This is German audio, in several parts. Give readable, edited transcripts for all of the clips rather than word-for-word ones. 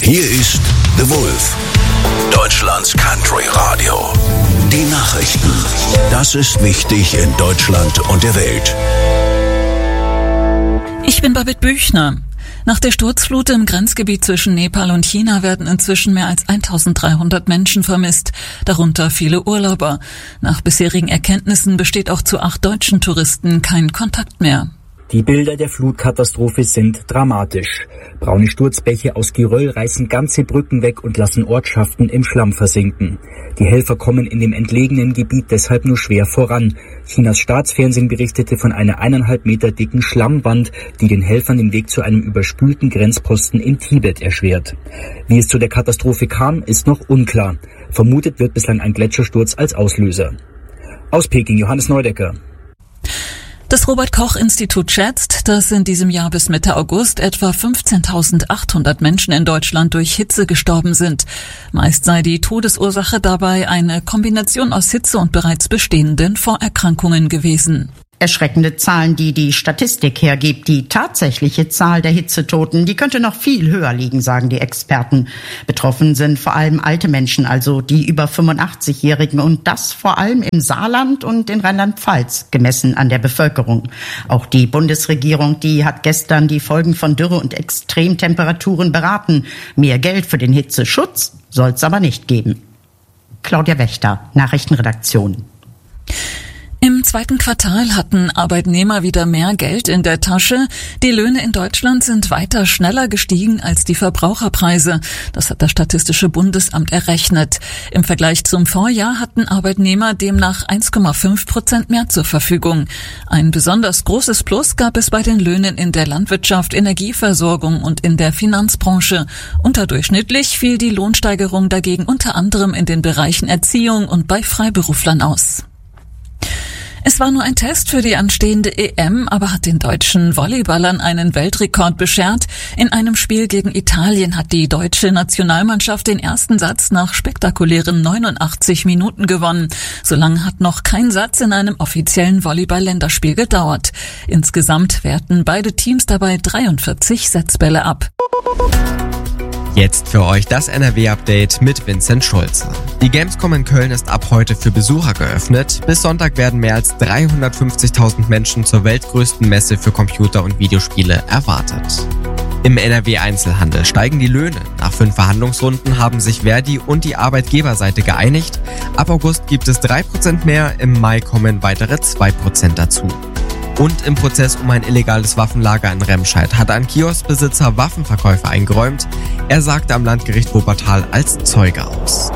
Hier ist The Wolf, Deutschlands Country Radio. Die Nachrichten. Das ist wichtig in Deutschland und der Welt. Ich bin Babette Büchner. Nach der Sturzflut im Grenzgebiet zwischen Nepal und China werden inzwischen mehr als 1300 Menschen vermisst, darunter viele Urlauber. Nach bisherigen Erkenntnissen besteht auch zu 8 deutschen Touristen kein Kontakt mehr. Die Bilder der Flutkatastrophe sind dramatisch. Braune Sturzbäche aus Geröll reißen ganze Brücken weg und lassen Ortschaften im Schlamm versinken. Die Helfer kommen in dem entlegenen Gebiet deshalb nur schwer voran. Chinas Staatsfernsehen berichtete von einer 1,5 Meter dicken Schlammwand, die den Helfern den Weg zu einem überspülten Grenzposten in Tibet erschwert. Wie es zu der Katastrophe kam, ist noch unklar. Vermutet wird bislang ein Gletschersturz als Auslöser. Aus Peking, Johannes Neudecker. Das Robert-Koch-Institut schätzt, dass in diesem Jahr bis Mitte August etwa 15.800 Menschen in Deutschland durch Hitze gestorben sind. Meist sei die Todesursache dabei eine Kombination aus Hitze und bereits bestehenden Vorerkrankungen gewesen. Erschreckende Zahlen, die die Statistik hergibt. Die tatsächliche Zahl der Hitzetoten, die könnte noch viel höher liegen, sagen die Experten. Betroffen sind vor allem alte Menschen, also die über 85-Jährigen, und das vor allem im Saarland und in Rheinland-Pfalz, gemessen an der Bevölkerung. Auch die Bundesregierung, die hat gestern die Folgen von Dürre und Extremtemperaturen beraten. Mehr Geld für den Hitzeschutz soll es aber nicht geben. Claudia Wächter, Nachrichtenredaktion. Im zweiten Quartal hatten Arbeitnehmer wieder mehr Geld in der Tasche. Die Löhne in Deutschland sind weiter schneller gestiegen als die Verbraucherpreise. Das hat das Statistische Bundesamt errechnet. Im Vergleich zum Vorjahr hatten Arbeitnehmer demnach 1,5% mehr zur Verfügung. Ein besonders großes Plus gab es bei den Löhnen in der Landwirtschaft, Energieversorgung und in der Finanzbranche. Unterdurchschnittlich fiel die Lohnsteigerung dagegen unter anderem in den Bereichen Erziehung und bei Freiberuflern aus. Es war nur ein Test für die anstehende EM, aber hat den deutschen Volleyballern einen Weltrekord beschert. In einem Spiel gegen Italien hat die deutsche Nationalmannschaft den ersten Satz nach spektakulären 89 Minuten gewonnen. So lange hat noch kein Satz in einem offiziellen Volleyball-Länderspiel gedauert. Insgesamt werten beide Teams dabei 43 Setzbälle ab. Jetzt für euch das NRW-Update mit Vincent Schulze. Die Gamescom in Köln ist ab heute für Besucher geöffnet. Bis Sonntag werden mehr als 350.000 Menschen zur weltgrößten Messe für Computer- und Videospiele erwartet. Im NRW-Einzelhandel steigen die Löhne. Nach 5 Verhandlungsrunden haben sich Verdi und die Arbeitgeberseite geeinigt. Ab August gibt es 3% mehr, im Mai kommen weitere 2% dazu. Und im Prozess um ein illegales Waffenlager in Remscheid hat ein Kioskbesitzer Waffenverkäufer eingeräumt. Er sagte am Landgericht Wuppertal als Zeuge aus.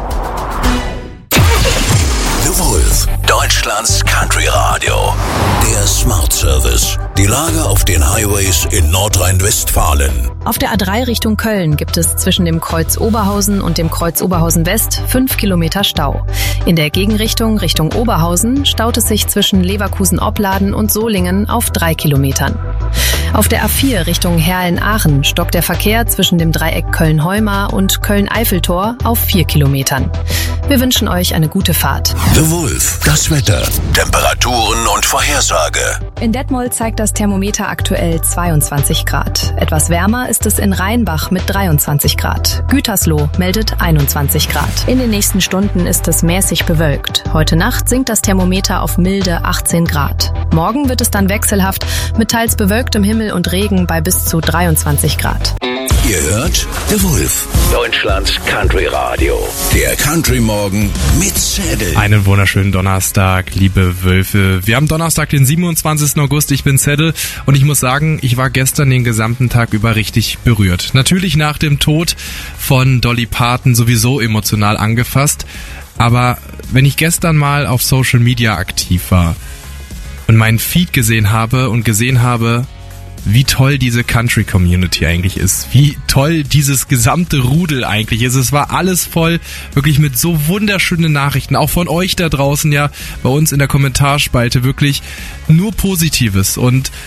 The Wolf, Deutschlands Country Radio. Der Smart Service. Die Lage auf den Highways in Nordrhein-Westfalen. Auf der A3 Richtung Köln gibt es zwischen dem Kreuz Oberhausen und dem Kreuz Oberhausen West 5 Kilometer Stau. In der Gegenrichtung Richtung Oberhausen staut es sich zwischen Leverkusen-Opladen und Solingen auf 3 Kilometern. Auf der A4 Richtung Herlen-Aachen stockt der Verkehr zwischen dem Dreieck Köln-Heumar und Köln-Eiffeltor auf 4 Kilometern. Wir wünschen euch eine gute Fahrt. The Wolf, das Wetter, Temperaturen und Vorhersage. In Detmold zeigt das Thermometer aktuell 22 Grad. Etwas wärmer ist es in Rheinbach mit 23 Grad. Gütersloh meldet 21 Grad. In den nächsten Stunden ist es mäßig bewölkt. Heute Nacht sinkt das Thermometer auf milde 18 Grad. Morgen wird es dann wechselhaft mit teils bewölktem Himmel und Regen bei bis zu 23 Grad. Ihr hört The Wolf, Deutschlands Country Radio. Der Country Morgen mit Zedel. Einen wunderschönen Donnerstag, liebe Wölfe. Wir haben Donnerstag, den 27. August. Ich bin Zedel und ich muss sagen, ich war gestern den gesamten Tag über richtig berührt. Natürlich nach dem Tod von Dolly Parton sowieso emotional angefasst. Aber wenn ich gestern mal auf Social Media aktiv war und meinen Feed gesehen habe, wie toll diese Country-Community eigentlich ist, wie toll dieses gesamte Rudel eigentlich ist. Es war alles voll, wirklich mit so wunderschönen Nachrichten, auch von euch da draußen, ja, bei uns in der Kommentarspalte, wirklich nur Positives. Und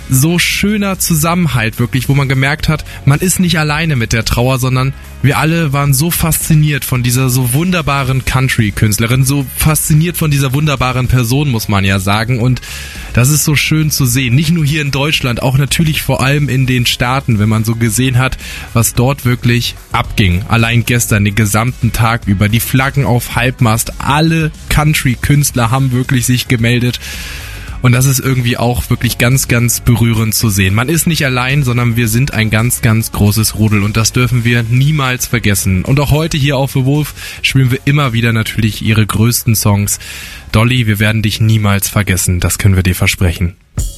so schöner Zusammenhalt wirklich, wo man gemerkt hat, man ist nicht alleine mit der Trauer, sondern wir alle waren so fasziniert von dieser so wunderbaren Country-Künstlerin, so fasziniert von dieser wunderbaren Person, muss man ja sagen. Und das ist so schön zu sehen. Nicht nur hier in Deutschland, auch natürlich vor allem in den Staaten, wenn man so gesehen hat, was dort wirklich abging. Allein gestern, den gesamten Tag über, die Flaggen auf Halbmast, alle Country-Künstler haben wirklich sich gemeldet. Und das ist irgendwie auch wirklich ganz, ganz berührend zu sehen. Man ist nicht allein, sondern wir sind ein ganz, ganz großes Rudel und das dürfen wir niemals vergessen. Und auch heute hier auf The Wolf spielen wir immer wieder natürlich ihre größten Songs. Dolly, wir werden dich niemals vergessen, das können wir dir versprechen.